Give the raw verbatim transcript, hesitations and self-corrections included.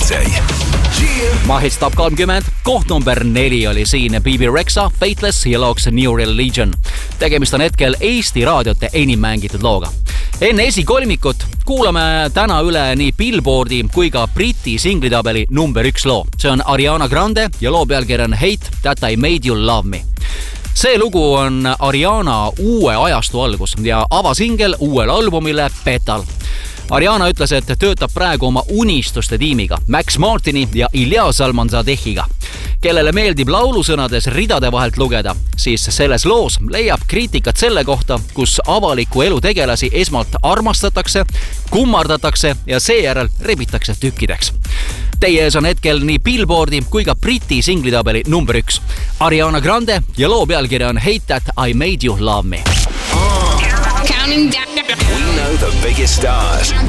D J. Mahits Top kolmkümmend, koht number neli oli siin B B Rexha, Faithless ja looks New Religion. Tegemist on hetkel Eesti raadiote enim mängitud looga. Enne esikolmikut kuulame täna üle nii Billboardi kui ka Briti singlitabeli number üks loo. See on Ariana Grande ja loo pealkiri on Hate That I Made You Love Me. See lugu on Ariana uue ajastu algus ja avasingel uuele albumile Petal. Ariana ütles, et töötab praegu oma unistuste tiimiga, Max Martini ja Ilja Salmanzadehiga. Kellele meeldib laulusõnades ridade vahelt lugeda, siis selles loos leiab kriitikat selle kohta, kus avaliku elu tegelasi esmalt armastatakse, kummardatakse ja seejärel rebitakse tükkideks. Teie ees on hetkel nii Billboardi kui ka Briti singlitabeli number üks. Ariana Grande ja loo pealkiri on Hate That I Made You Love Me. We know the biggest stars.